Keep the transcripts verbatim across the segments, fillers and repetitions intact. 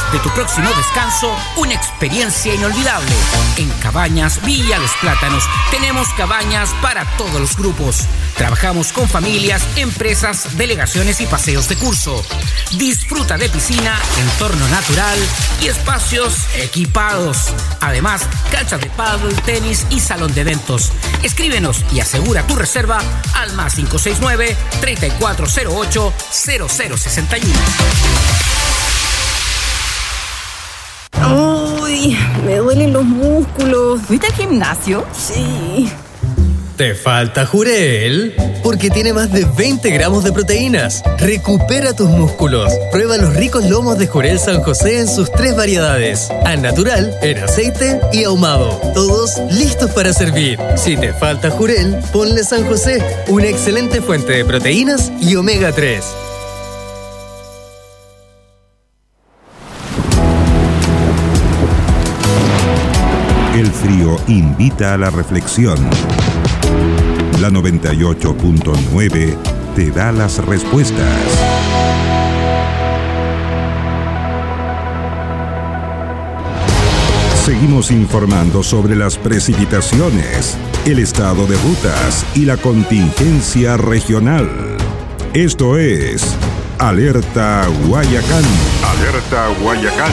de tu próximo descanso una experiencia inolvidable. En Cabañas Villa Los Plátanos tenemos cabañas para todos los grupos. Trabajamos con familias, empresas, delegaciones y paseos de curso. Disfruta de piscina, entorno natural y espacios equipados. Además, canchas de pádel, tenis y salón de eventos. Escríbenos y asegura tu reserva al más cinco seis nueve, tres cuatro cero ocho, cero cero seis uno. Uy, me duelen los músculos. ¿Fuiste al gimnasio? Sí. ¿Te falta Jurel? Porque tiene más de veinte gramos de proteínas. Recupera tus músculos. Prueba los ricos lomos de Jurel San José en sus tres variedades. Al natural, en aceite y ahumado. Todos listos para servir. Si te falta Jurel, ponle San José, una excelente fuente de proteínas y omega tres. El frío invita a la reflexión. La noventa y ocho punto nueve te da las respuestas. Seguimos informando sobre las precipitaciones, el estado de rutas y la contingencia regional. Esto es Alerta Guayacán. Alerta Guayacán.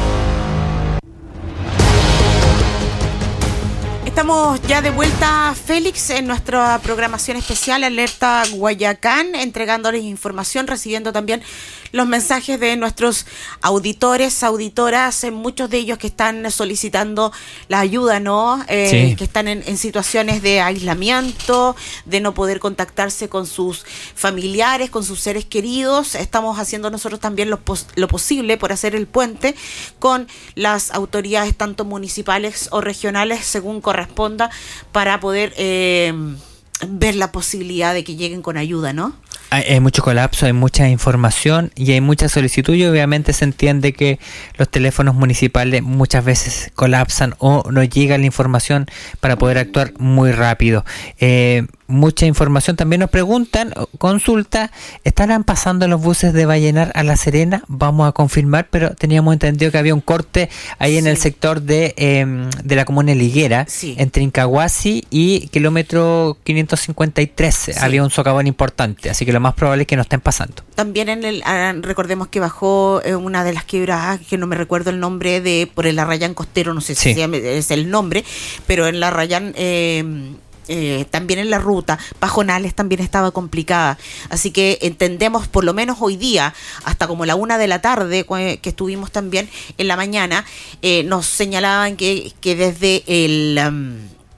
Estamos ya de vuelta, Félix, en nuestra programación especial Alerta Guayacán, entregándoles información, recibiendo también los mensajes de nuestros auditores, auditoras, muchos de ellos que están solicitando la ayuda, ¿no? Eh, sí. Que están en, en situaciones de aislamiento, de no poder contactarse con sus familiares, con sus seres queridos. Estamos haciendo nosotros también lo, pos- lo posible por hacer el puente con las autoridades tanto municipales o regionales, según corresponda, para poder eh, ver la posibilidad de que lleguen con ayuda, ¿no? Hay, hay mucho colapso, hay mucha información y hay mucha solicitud y obviamente se entiende que los teléfonos municipales muchas veces colapsan o no llega la información para poder actuar muy rápido. Eh, mucha información. También nos preguntan, consulta, ¿estarán pasando los buses de Vallenar a La Serena? Vamos a confirmar, pero teníamos entendido que había un corte ahí sí. en el sector de eh, de la comuna de Liguera, sí. entre Incahuasi y kilómetro quinientos cincuenta y tres. Sí. Había un socavón importante, así que lo más probable es que no estén pasando. También en el ah, recordemos que bajó eh, una de las quebradas, que no me recuerdo el nombre, de por el Arrayán Costero, no sé si sí. es el nombre, pero en la Arrayán... Eh, Eh, también en la ruta, Pajonales también estaba complicada, así que entendemos por lo menos hoy día, hasta como la una de la tarde, que estuvimos también en la mañana, eh, nos señalaban que, que desde el... Um,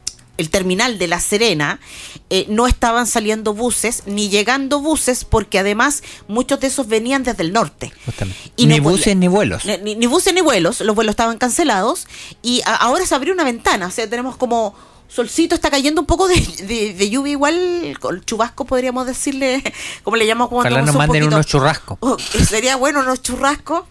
el terminal de La Serena, eh, no estaban saliendo buses, ni llegando buses, porque además muchos de esos venían desde el norte. Y ni no, buses ni vuelos. Ni, ni buses ni vuelos, los vuelos estaban cancelados, y a, ahora se abrió una ventana, o sea, tenemos como... Solcito, está cayendo un poco de, de, de lluvia igual, con chubasco podríamos decirle, como le llamamos cuando ojalá nos manden un unos churrascos. Oh, sería bueno unos churrascos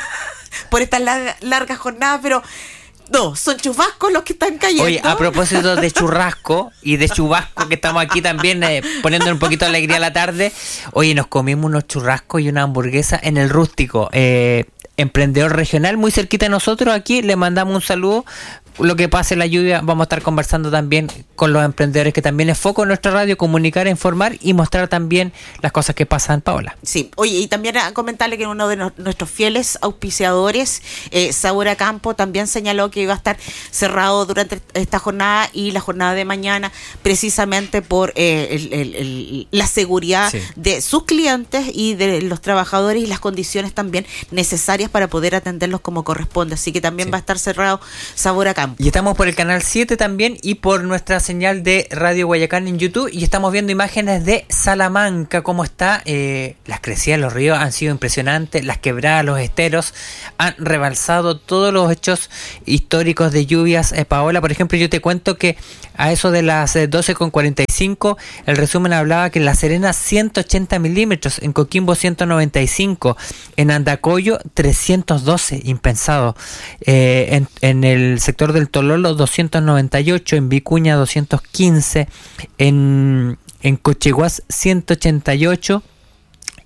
por estas largas larga jornadas, pero no, son chubascos los que están cayendo. Oye, a propósito de churrasco y de chubasco, que estamos aquí también eh, poniendo un poquito de alegría a la tarde, oye, nos comimos unos churrascos y una hamburguesa en el Rústico, eh, emprendedor regional muy cerquita de nosotros. Aquí le mandamos un saludo. Lo que pase la lluvia, vamos a estar conversando también con los emprendedores, que también es foco en nuestra radio, comunicar, informar y mostrar también las cosas que pasan, Paola. Sí, oye, y también a comentarle que uno de no, nuestros fieles auspiciadores, eh, Sabora Campo, también señaló que iba a estar cerrado durante esta jornada y la jornada de mañana, precisamente por eh, el, el, el, la seguridad sí. de sus clientes y de los trabajadores y las condiciones también necesarias para poder atenderlos como corresponde. Así que también sí. va a estar cerrado Sabora Campo. Y estamos por el canal siete también y por nuestra señal de Radio Guayacán en YouTube, y estamos viendo imágenes de Salamanca, cómo está, eh, las crecidas de los ríos han sido impresionantes, las quebradas, los esteros han rebalsado todos los hechos históricos de lluvias. eh, Paola, por ejemplo, yo te cuento que a eso de las doce con cuarenta y cinco, el resumen hablaba que en La Serena ciento ochenta milímetros, en Coquimbo ciento noventa y cinco, en Andacollo trescientos doce, impensado, eh, en, en el sector del Tololo doscientos noventa y ocho, en Vicuña doscientos quince, en, en Cocheguas ciento ochenta y ocho,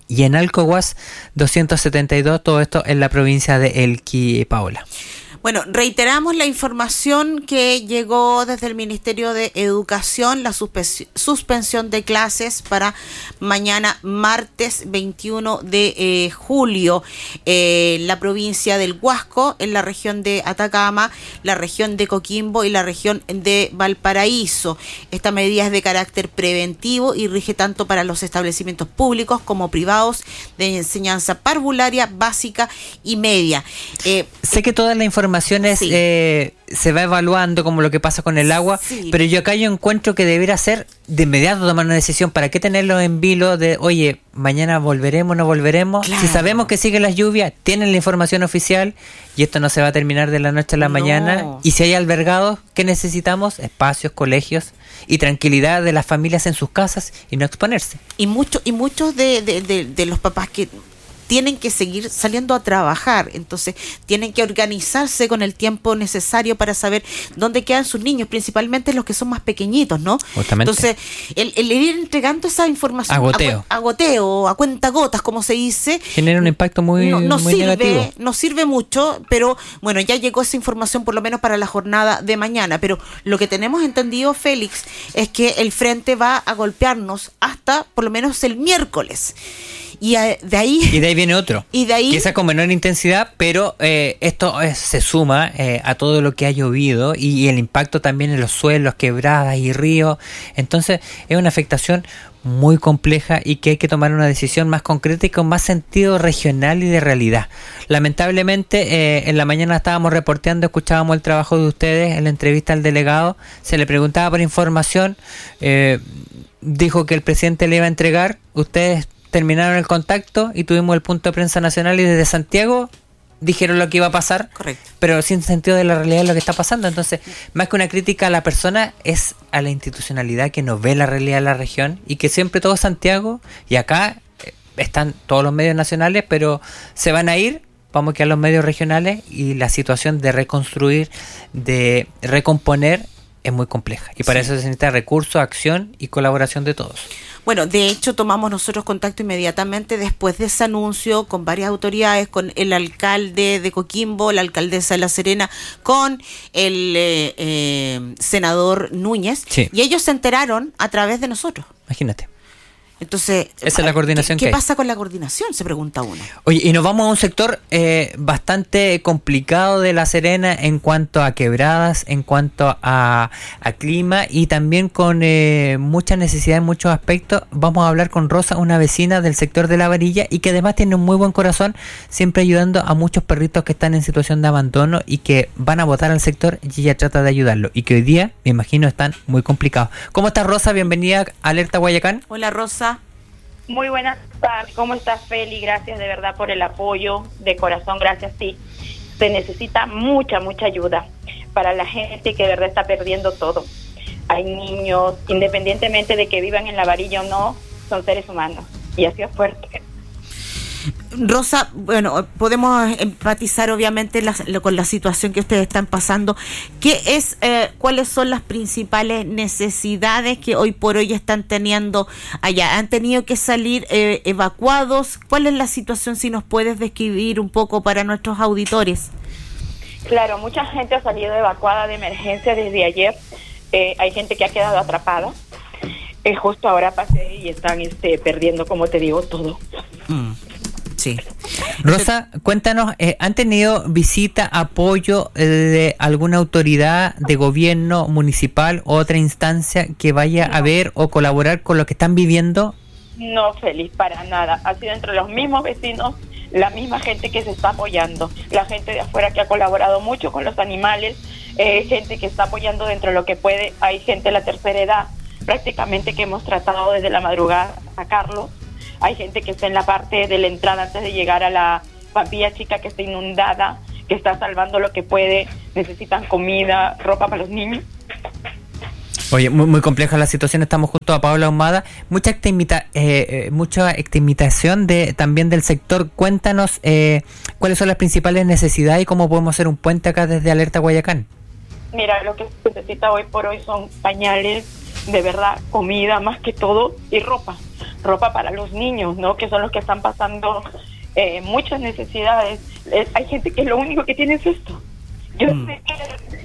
y en Alcohuas doscientos setenta y dos, todo esto en la provincia de Elqui, Paola. Bueno, reiteramos la información que llegó desde el Ministerio de Educación, la suspe- suspensión de clases para mañana martes veintiuno de eh, julio. Eh, la provincia del Huasco, en la región de Atacama, la región de Coquimbo y la región de Valparaíso. Esta medida es de carácter preventivo y rige tanto para los establecimientos públicos como privados de enseñanza parvularia, básica y media. Eh, sé que toda la información Informaciones sí. eh, se va evaluando como lo que pasa con el agua, sí. pero yo acá yo encuentro que debería ser de inmediato tomar una decisión. ¿Para qué tenerlo en vilo de, oye, mañana volveremos, no volveremos? Claro. Si sabemos que siguen las lluvias, tienen la información oficial y esto no se va a terminar de la noche a la no. mañana. Y si hay albergados, ¿qué necesitamos? Espacios, colegios y tranquilidad de las familias en sus casas y no exponerse. Y, mucho, y muchos de, de, de, de los papás que tienen que seguir saliendo a trabajar, entonces tienen que organizarse con el tiempo necesario para saber dónde quedan sus niños, principalmente los que son más pequeñitos, ¿no? Justamente. Entonces, el, el ir entregando esa información a goteo, a, a goteo, a cuentagotas, como se dice, genera un impacto muy, no, no muy sirve, negativo. No sirve mucho, pero bueno, ya llegó esa información por lo menos para la jornada de mañana, pero lo que tenemos entendido, Félix, es que el frente va a golpearnos hasta por lo menos el miércoles. Y de ahí y de ahí viene otro y de ahí quizás con menor intensidad, pero eh, esto es, se suma eh, a todo lo que ha llovido y, y el impacto también en los suelos, quebradas y ríos. Entonces es una afectación muy compleja y que hay que tomar una decisión más concreta y con más sentido regional y de realidad. Lamentablemente eh, en la mañana estábamos reporteando, escuchábamos el trabajo de ustedes en la entrevista al delegado, se le preguntaba por información, eh, dijo que el presidente le iba a entregar, ustedes terminaron el contacto y tuvimos el punto de prensa nacional y desde Santiago dijeron lo que iba a pasar. Correcto. Pero sin sentido de la realidad de lo que está pasando. Entonces, más que una crítica a la persona, es a la institucionalidad que no ve la realidad de la región y que siempre todo Santiago y acá eh, están todos los medios nacionales, pero se van a ir, vamos a quedar los medios regionales y la situación de reconstruir, de recomponer es muy compleja y para sí. eso se necesita recursos, acción y colaboración de todos. Bueno, de hecho tomamos nosotros contacto inmediatamente después de ese anuncio con varias autoridades, con el alcalde de Coquimbo, la alcaldesa de La Serena, con el eh, eh, senador Núñez, sí. y ellos se enteraron a través de nosotros. Imagínate. Entonces, esa es la coordinación ¿qué, que ¿qué hay? pasa con la coordinación? Se pregunta uno. Oye, y nos vamos a un sector eh, bastante complicado de La Serena en cuanto a quebradas, en cuanto a, a clima y también con eh, mucha necesidad en muchos aspectos. Vamos a hablar con Rosa, una vecina del sector de La Varilla y que además tiene un muy buen corazón, siempre ayudando a muchos perritos que están en situación de abandono y que van a votar al sector y ella trata de ayudarlo y que hoy día, me imagino, están muy complicados. ¿Cómo estás, Rosa? Bienvenida a Alerta Guayacán. Hola, Rosa. Muy buenas tardes, ¿cómo estás, Feli? Gracias de verdad por el apoyo, de corazón, gracias, sí. Se necesita mucha, mucha ayuda para la gente que de verdad está perdiendo todo. Hay niños, independientemente de que vivan en La Varilla o no, son seres humanos y así es fuerte. Rosa, bueno, podemos empatizar obviamente la, lo, con la situación que ustedes están pasando. ¿Qué es, eh, cuáles son las principales necesidades que hoy por hoy están teniendo allá? ¿Han tenido que salir eh, evacuados? ¿Cuál es la situación, si nos puedes describir un poco para nuestros auditores? Claro, mucha gente ha salido evacuada de emergencia desde ayer. Eh, hay gente que ha quedado atrapada. Eh, justo ahora pasé y están este, perdiendo, como te digo, todo. Mm. Sí. Rosa, cuéntanos, eh, ¿han tenido visita, apoyo eh, de alguna autoridad de gobierno municipal o otra instancia que vaya no. a ver o colaborar con lo que están viviendo? No, Feliz, para nada. Ha sido entre los mismos vecinos, la misma gente que se está apoyando, la gente de afuera que ha colaborado mucho con los animales, eh, gente que está apoyando dentro de lo que puede. Hay gente de la tercera edad, prácticamente que hemos tratado desde la madrugada a sacarlos. Hay gente que está en la parte de la entrada antes de llegar a la Pampilla Chica, que está inundada, que está salvando lo que puede. Necesitan comida, ropa para los niños. Oye, muy, muy compleja la situación. Estamos junto a Paola Ahumada. Mucha extimita, eh, eh, mucha extimitación de, también del sector. Cuéntanos eh, cuáles son las principales necesidades y cómo podemos hacer un puente acá desde Alerta Guayacán. Mira, lo que se necesita hoy por hoy son pañales, de verdad, comida más que todo, y ropa. ropa para los niños, ¿no? Que son los que están pasando eh, muchas necesidades. Eh, hay gente que lo único que tiene es esto. Yo mm. sé que...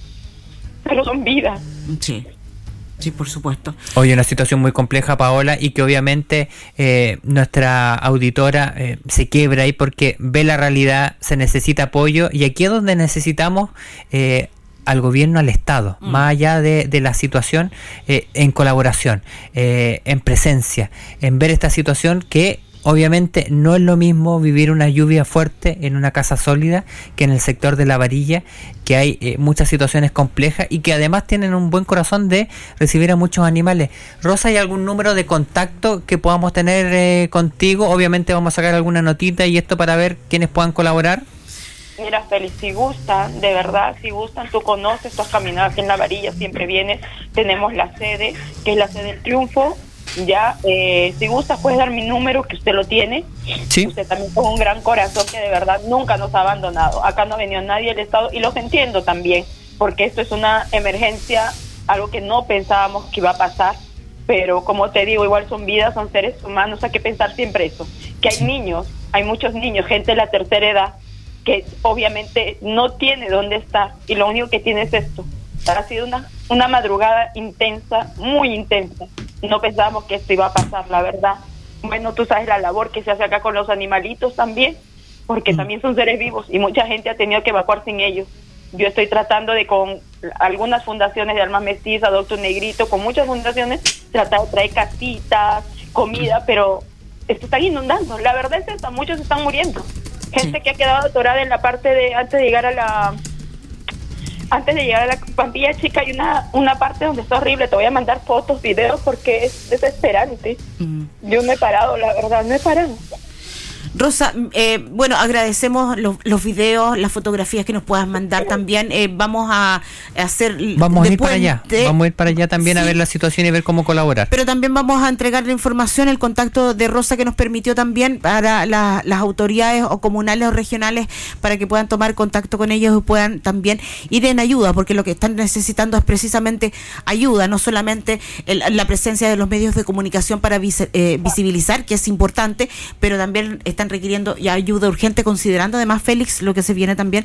pero son vidas. Sí. Sí, por supuesto. Hoy una situación muy compleja, Paola, y que obviamente eh, nuestra auditora eh, se quiebra ahí porque ve la realidad, se necesita apoyo, y aquí es donde necesitamos eh, al gobierno, al Estado, mm. más allá de, de la situación, eh, en colaboración, eh, en presencia, en ver esta situación que obviamente no es lo mismo vivir una lluvia fuerte en una casa sólida que en el sector de La Varilla, que hay eh, muchas situaciones complejas y que además tienen un buen corazón de recibir a muchos animales. Rosa, ¿hay algún número de contacto que podamos tener eh, contigo? Obviamente vamos a sacar alguna notita y esto para ver quiénes puedan colaborar. Mira, Félix, si gustan, de verdad, si gustan, tú conoces, tú has caminado aquí en La Varilla, siempre vienes, tenemos la sede, que es la sede del Triunfo. Ya, eh, si gusta puedes dar mi número, que usted lo tiene. Sí. Usted también con un gran corazón que de verdad nunca nos ha abandonado. Acá no ha venido nadie del Estado y los entiendo también, porque esto es una emergencia, algo que no pensábamos que iba a pasar, pero como te digo, igual son vidas, son seres humanos, hay que pensar siempre eso, que hay niños, hay muchos niños, gente de la tercera edad, que obviamente no tiene dónde estar y lo único que tiene es esto. Ha sido una, una madrugada intensa, muy intensa. No pensábamos que esto iba a pasar, la verdad. Bueno, tú sabes la labor que se hace acá con los animalitos también, porque mm. también son seres vivos y mucha gente ha tenido que evacuar sin ellos. Yo estoy tratando de, con algunas fundaciones de Almas Mestiza, Doctor Negrito, con muchas fundaciones, tratar de traer casitas, comida, pero esto está inundando. La verdad es que hasta muchos están muriendo. Gente sí. que ha quedado atorada en la parte de, antes de llegar a la... Antes de llegar a la Pampilla Chica hay una una parte donde está horrible. Te voy a mandar fotos, videos, porque es desesperante. Mm. Yo no he parado, la verdad, no he parado. Rosa, eh, bueno, agradecemos los, los videos, las fotografías que nos puedas mandar también. Eh, vamos a hacer... Vamos a ir para allá, vamos a ir para allá también sí. a ver la situación y ver cómo colaborar. Pero también vamos a entregar la información, el contacto de Rosa que nos permitió también para la, las autoridades o comunales o regionales para que puedan tomar contacto con ellos y puedan también ir en ayuda, porque lo que están necesitando es precisamente ayuda, no solamente el, la presencia de los medios de comunicación para vis, eh, visibilizar, que es importante, pero también están requiriendo ya ayuda urgente, considerando además, Félix, lo que se viene también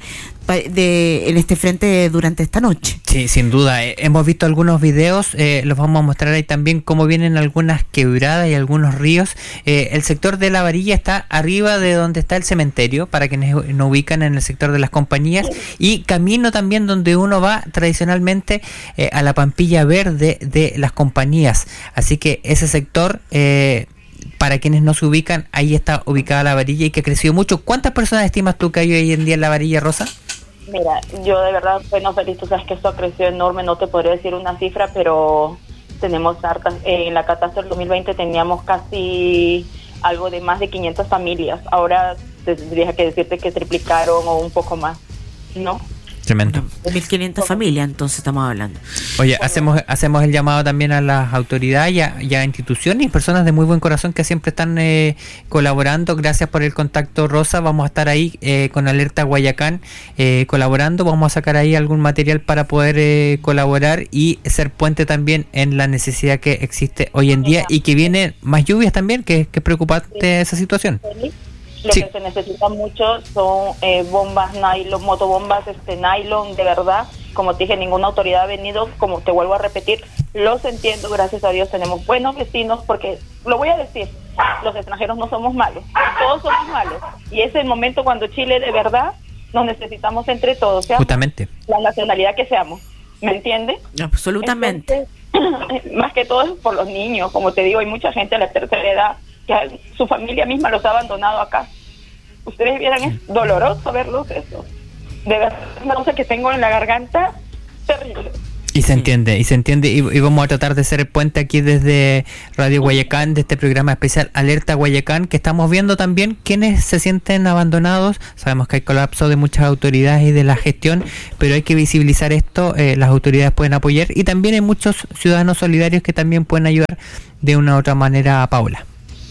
de en este frente durante esta noche. Sí, sin duda. Eh, hemos visto algunos videos, eh, los vamos a mostrar ahí también cómo vienen algunas quebradas y algunos ríos. Eh, el sector de La Varilla está arriba de donde está el cementerio, para quienes nos ubican en el sector de las compañías, y camino también donde uno va tradicionalmente eh, a la Pampilla Verde de las compañías. Así que ese sector... Eh, para quienes no se ubican, ahí está ubicada La Varilla y que ha crecido mucho. ¿Cuántas personas estimas tú que hay hoy en día en La Varilla, Rosa? Mira, yo de verdad, bueno, Feliz, tú sabes que esto ha crecido enorme, no te podría decir una cifra, pero tenemos hartas. En la catástrofe del dos mil veinte teníamos casi algo de más de quinientas familias. Ahora tendría que decirte que triplicaron o un poco más, ¿no? Tremendo. mil quinientas familias, entonces estamos hablando. Oye, hacemos hacemos el llamado también a las autoridades y a, y a instituciones y personas de muy buen corazón que siempre están eh, colaborando. Gracias por el contacto, Rosa. Vamos a estar ahí eh, con Alerta Guayacán eh, colaborando. Vamos a sacar ahí algún material para poder eh, colaborar y ser puente también en la necesidad que existe hoy en día y que vienen más lluvias también, que, que es preocupante esa situación. Lo sí. que se necesita mucho son eh, bombas nylon, motobombas este nylon, de verdad. Como te dije, ninguna autoridad ha venido, como te vuelvo a repetir, los entiendo, gracias a Dios tenemos buenos vecinos, porque, lo voy a decir, los extranjeros no somos malos, todos somos malos, y es el momento cuando Chile de verdad nos necesitamos entre todos, seamos justamente la nacionalidad que seamos, ¿me entiendes? Absolutamente. Entonces, más que todo es por los niños, como te digo, hay mucha gente de la tercera edad que su familia misma los ha abandonado acá. Ustedes vieran, es doloroso verlos eso. De verdad, una cosa que tengo en la garganta, terrible. Y se entiende, y se entiende, y, y vamos a tratar de ser el puente aquí desde Radio Guayacán, de este programa especial Alerta Guayacán, que estamos viendo también quienes se sienten abandonados. Sabemos que hay colapso de muchas autoridades y de la gestión, pero hay que visibilizar esto, eh, las autoridades pueden apoyar, y también hay muchos ciudadanos solidarios que también pueden ayudar de una u otra manera a Paula.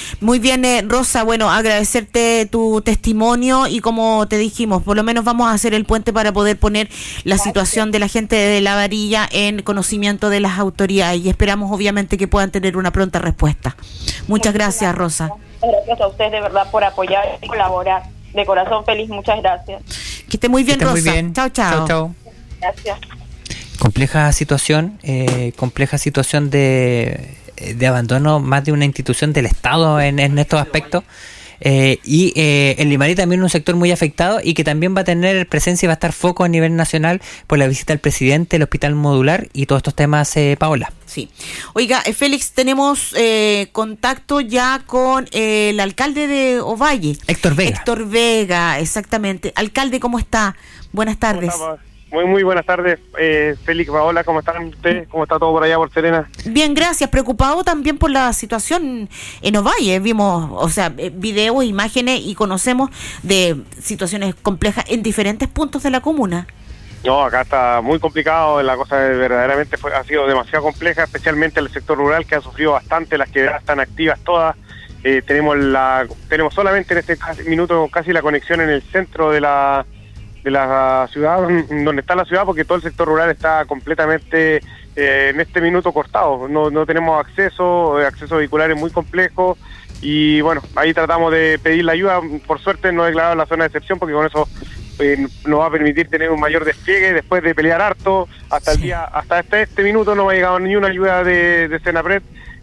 Muy bien, eh, Rosa, bueno, agradecerte tu testimonio y como te dijimos, por lo menos vamos a hacer el puente para poder poner la situación de la gente de La Varilla en conocimiento de las autoridades y esperamos obviamente que puedan tener una pronta respuesta. Muchas gracias, Rosa. Gracias a usted de verdad por apoyar y colaborar. De corazón feliz, muchas gracias. Que esté muy bien, Rosa. Muy bien. Chao, chao. Chao, chao. Gracias. Compleja situación, eh, compleja situación de, de abandono más de una institución del Estado en, en estos aspectos. Eh, y eh, en Limarí también un sector muy afectado y que también va a tener presencia y va a estar foco a nivel nacional por la visita al presidente, el hospital modular y todos estos temas, eh, Paola. Sí. Oiga, eh, Félix, tenemos eh, contacto ya con eh, el alcalde de Ovalle. Héctor Vega. Héctor Vega, exactamente. Alcalde, ¿cómo está? Buenas tardes. Muy, muy buenas tardes, eh, Félix, Paola, ¿cómo están ustedes? ¿Cómo está todo por allá, por Serena? Bien, gracias. Preocupado también por la situación en Ovalle. Vimos, o sea, videos, imágenes y conocemos de situaciones complejas en diferentes puntos de la comuna. No, acá está muy complicado, la cosa verdaderamente fue, ha sido demasiado compleja, especialmente el sector rural que ha sufrido bastante, las quebradas están activas todas. Eh, tenemos la tenemos solamente en este minuto casi la conexión en el centro de la de la ciudad, donde está la ciudad, porque todo el sector rural está completamente eh, en este minuto cortado, no, no tenemos acceso, acceso vehicular es muy complejo y bueno, ahí tratamos de pedir la ayuda, por suerte no he declarado la zona de excepción porque con eso eh, nos va a permitir tener un mayor despliegue después de pelear harto, hasta el día, hasta este, este minuto no me ha llegado ni una ayuda de, de Senapred,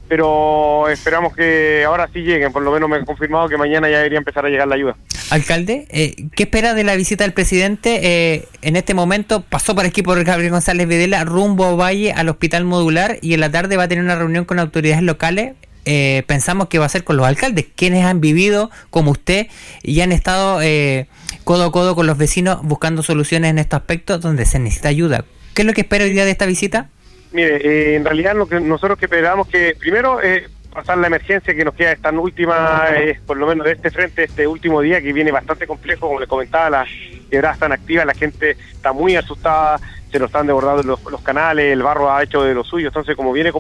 pero esperamos que ahora sí lleguen, por lo menos me han confirmado que mañana ya debería empezar a llegar la ayuda. Alcalde, eh, ¿qué espera de la visita del presidente? Eh, en este momento pasó por aquí por Gabriel González Videla, rumbo a Ovalle al hospital modular y en la tarde va a tener una reunión con autoridades locales. Eh, pensamos que va a ser con los alcaldes, quienes han vivido como usted y han estado eh, codo a codo con los vecinos buscando soluciones en estos aspectos donde se necesita ayuda. ¿Qué es lo que espera hoy día de esta visita? Mire, eh, en realidad lo que nosotros que esperamos que primero eh, pasar la emergencia que nos queda esta última, eh, por lo menos de este frente, este último día que viene bastante complejo, como les comentaba, las quebradas están activas, la gente está muy asustada, se nos están desbordando los, los canales, el barro ha hecho de lo suyo, entonces como viene con,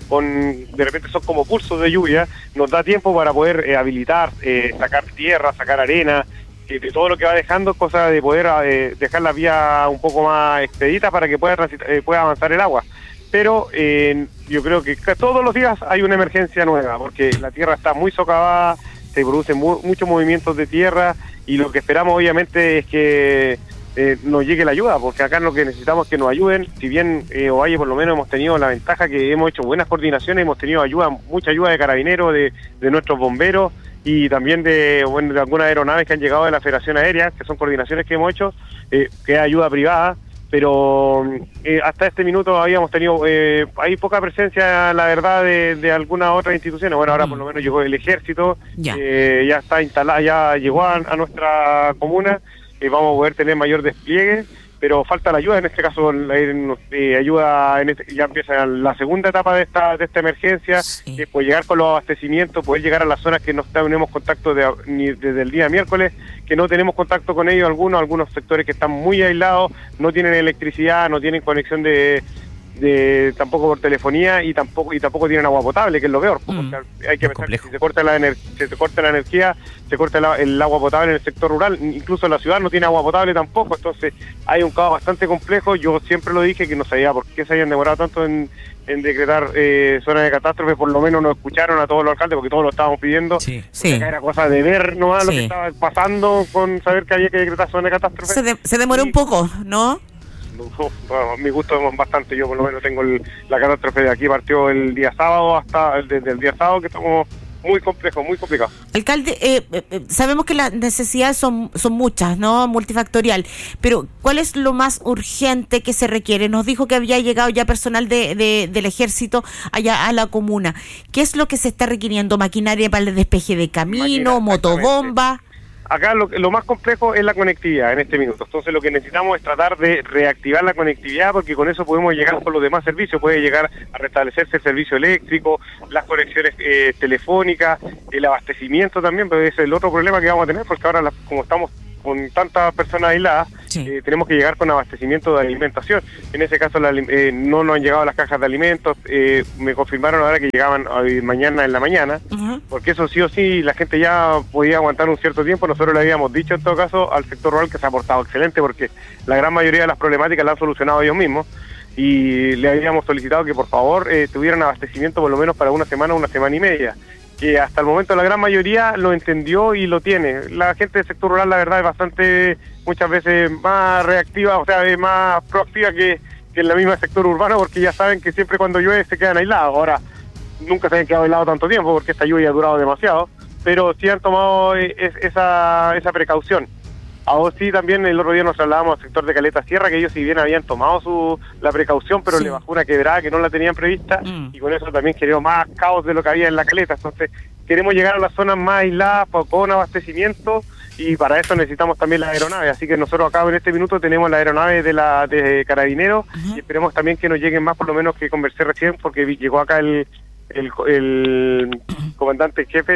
con de repente son como pulsos de lluvia, nos da tiempo para poder eh, habilitar, eh, sacar tierra, sacar arena, eh, de todo lo que va dejando, cosa de poder eh, dejar la vía un poco más expedita para que pueda, transitar, eh, pueda avanzar el agua. Pero eh, yo creo que todos los días hay una emergencia nueva, porque la tierra está muy socavada, se producen mu muchos movimientos de tierra, y lo que esperamos obviamente es que eh, nos llegue la ayuda, porque acá lo que necesitamos es que nos ayuden. Si bien eh, Ovalle por lo menos hemos tenido la ventaja que hemos hecho buenas coordinaciones, hemos tenido ayuda, mucha ayuda de carabineros, de, de nuestros bomberos, y también de, bueno, de algunas aeronaves que han llegado de la Federación Aérea, que son coordinaciones que hemos hecho, eh, que es ayuda privada. Pero eh, hasta este minuto habíamos tenido, eh, hay poca presencia, la verdad, de, de algunas otras instituciones. Bueno, ahora por lo menos llegó el ejército, ya, eh, ya está instalado, ya llegó a, a nuestra comuna, eh, vamos a poder tener mayor despliegue, pero falta la ayuda, en este caso la eh, ayuda, en este, ya empieza la segunda etapa de esta de esta emergencia, sí. Que puede llegar con los abastecimientos, poder llegar a las zonas que no tenemos contacto de, ni desde el día miércoles, que no tenemos contacto con ellos, algunos, algunos sectores que están muy aislados, no tienen electricidad, no tienen conexión de, de tampoco por telefonía y tampoco y tampoco tienen agua potable, que es lo peor, porque mm, hay que pensar que si se corta la ener se corta la energía, se corta el, el agua potable en el sector rural, incluso la ciudad no tiene agua potable tampoco, entonces hay un caos bastante complejo. Yo siempre lo dije que no sabía por qué se habían demorado tanto en, en decretar eh, zonas de catástrofe, por lo menos nos escucharon a todos los alcaldes porque todos lo estábamos pidiendo. Sí, sí. Acá era cosa de ver nomás, sí, lo que estaba pasando con saber que había que decretar zonas de catástrofe. Se, de, se demoró y, un poco, ¿no? Bueno, a mi gusto es bastante. Yo por lo menos tengo el, la catástrofe de aquí, partió el día sábado hasta desde el día sábado, que estamos muy complejo, muy complicado. Alcalde, eh, eh, sabemos que las necesidades son son muchas, ¿no? Multifactorial, pero ¿cuál es lo más urgente que se requiere? Nos dijo que había llegado ya personal de, de del ejército allá a la comuna. ¿Qué es lo que se está requiriendo? ¿Maquinaria para el despeje de camino, motobomba? Acá lo, lo más complejo es la conectividad en este minuto, entonces lo que necesitamos es tratar de reactivar la conectividad, porque con eso podemos llegar con los demás servicios, puede llegar a restablecerse el servicio eléctrico, las conexiones eh, telefónicas, el abastecimiento también, pero ese es el otro problema que vamos a tener, porque ahora la, como estamos con tantas personas aisladas, sí. eh, tenemos que llegar con abastecimiento de alimentación. En ese caso la, eh, no nos han llegado las cajas de alimentos, eh, me confirmaron ahora que llegaban hoy, mañana en la mañana, uh-huh. porque eso sí o sí la gente ya podía aguantar un cierto tiempo. Nosotros le habíamos dicho en todo caso al sector rural que se ha portado excelente, porque la gran mayoría de las problemáticas las han solucionado ellos mismos, y le habíamos solicitado que por favor eh, tuvieran abastecimiento por lo menos para una semana, una semana y media, que hasta el momento la gran mayoría lo entendió y lo tiene. La gente del sector rural, la verdad, es bastante, muchas veces más reactiva, o sea, es más proactiva que, que en la misma sector urbano, porque ya saben que siempre cuando llueve se quedan aislados. Ahora, nunca se han quedado aislados tanto tiempo, porque esta lluvia ha durado demasiado, pero sí han tomado es, esa, esa precaución. Ahora sí, también el otro día nos trasladamos al sector de Caleta Sierra, que ellos si bien habían tomado su la precaución, pero sí. le bajó una quebrada que no la tenían prevista, mm. y con eso también queremos más caos de lo que había en la caleta. Entonces queremos llegar a las zonas más aisladas con abastecimiento, y para eso necesitamos también la aeronave. Así que nosotros acá en este minuto tenemos la aeronave de la de Carabineros, uh-huh. y esperemos también que nos lleguen más, por lo menos que conversé recién, porque llegó acá el el, el comandante jefe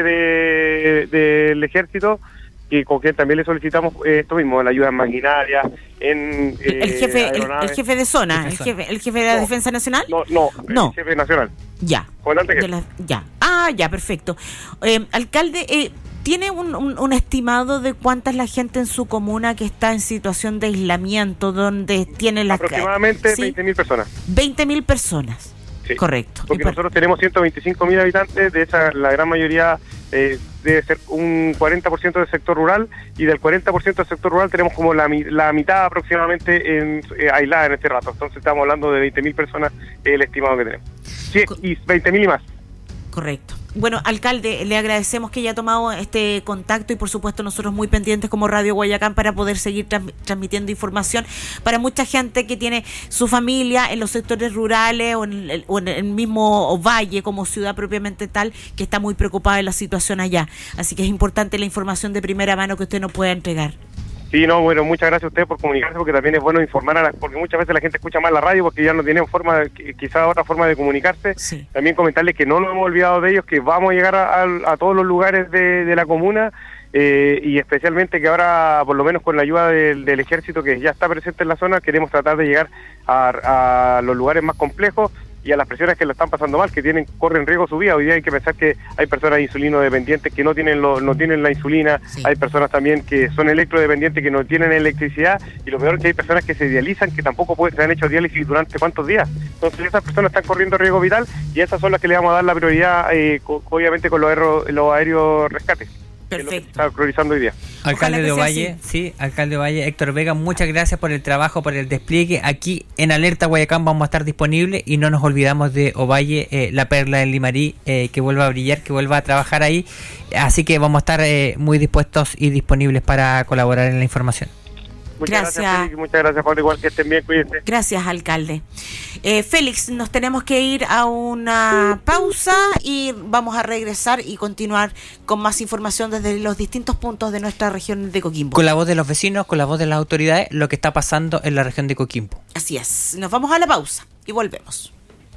de del ejército, y con quien también le solicitamos eh, esto mismo, la ayuda en maquinaria, en eh, el jefe el, el jefe de zona, el jefe, el jefe de la no, Defensa Nacional. No, no, no, el jefe nacional. Ya. Comandante jefe. La, ya. Ah, ya, perfecto. Eh, alcalde, eh, ¿tiene un, un, un estimado de cuánta es la gente en su comuna que está en situación de aislamiento, donde tiene la aproximadamente ¿sí? veinte mil personas. veinte mil personas. Sí. Correcto. Porque par- nosotros tenemos ciento veinticinco mil habitantes, de esa la gran mayoría eh, debe ser un cuarenta por ciento del sector rural, y del cuarenta por ciento del sector rural tenemos como la, la mitad aproximadamente en, eh, aislada en este rato. Entonces estamos hablando de veinte mil personas, eh, el estimado que tenemos. Sí, y veinte mil y más. Correcto. Bueno, alcalde, le agradecemos que haya tomado este contacto, y por supuesto nosotros muy pendientes como Radio Guayacán para poder seguir trans- transmitiendo información para mucha gente que tiene su familia en los sectores rurales o en el, o en el mismo valle como ciudad propiamente tal, que está muy preocupada de la situación allá. Así que es importante la información de primera mano que usted nos pueda entregar. Sí, no, bueno, muchas gracias a ustedes por comunicarse, porque también es bueno informar, a la, porque muchas veces la gente escucha más la radio porque ya no tienen forma, quizás otra forma de comunicarse. Sí. También comentarles que no nos hemos olvidado de ellos, que vamos a llegar a, a, a todos los lugares de, de la comuna, eh, y especialmente que ahora, por lo menos con la ayuda del, del ejército que ya está presente en la zona, queremos tratar de llegar a, a los lugares más complejos y a las personas que lo están pasando mal, que tienen corren riesgo su vida. Hoy día hay que pensar que hay personas insulino dependientes que no tienen lo, no tienen la insulina, sí. hay personas también que son electrodependientes que no tienen electricidad, y lo peor es que hay personas que se dializan que tampoco pueden, se han hecho diálisis durante cuántos días. Entonces esas personas están corriendo riesgo vital, y esas son las que le vamos a dar la prioridad, eh, co- obviamente con los aéreos, los aéreos rescates. Perfecto. Que es lo que se está priorizando hoy día. Alcalde de Ovalle, sí, alcalde de Ovalle, Héctor Vega, muchas gracias por el trabajo, por el despliegue. Aquí en Alerta Guayacán vamos a estar disponibles, y no nos olvidamos de Ovalle, eh, la perla del Limarí, eh, que vuelva a brillar, que vuelva a trabajar ahí. Así que vamos a estar eh, muy dispuestos y disponibles para colaborar en la información. Muchas gracias, gracias Félix, muchas gracias, Juan, igual que estén bien, cuídense. Gracias, alcalde. Eh, Félix, nos tenemos que ir a una pausa y vamos a regresar y continuar con más información desde los distintos puntos de nuestra región de Coquimbo. Con la voz de los vecinos, con la voz de las autoridades, lo que está pasando en la región de Coquimbo. Así es, nos vamos a la pausa y volvemos.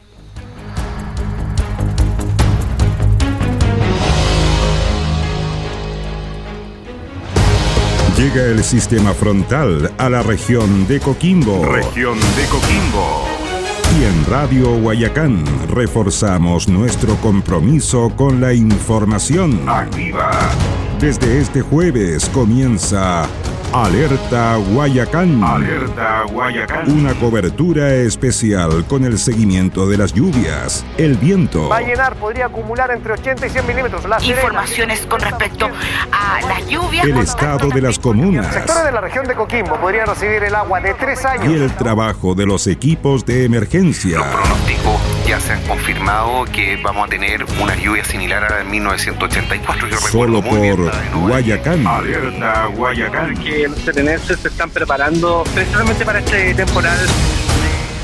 Llega el sistema frontal a la región de Coquimbo. Región de Coquimbo. Y en Radio Guayacán reforzamos nuestro compromiso con la información. Activa. Desde este jueves comienza Alerta Guayacán. Alerta Guayacán. Una cobertura especial con el seguimiento de las lluvias, el viento. Va a llenar, podría acumular entre ochenta y cien milímetros. La Informaciones con respecto a las lluvias. El estado de las comunas. Sectores de la región de Coquimbo podrían recibir el agua de tres años. Y el trabajo de los equipos de emergencia. Los pronósticos ya se han confirmado que vamos a tener una lluvia similar a la de mil novecientos ochenta y cuatro. Yo Solo por Guayacán. Alerta Guayacán. Que los setenenses se están preparando precisamente para este temporal